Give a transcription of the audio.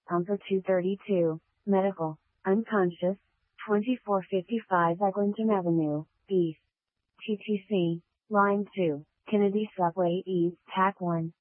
Pumper 232, medical, unconscious, 2455 Eglinton Avenue, East. TTC, Line 2, Kennedy Subway East, TAC 1.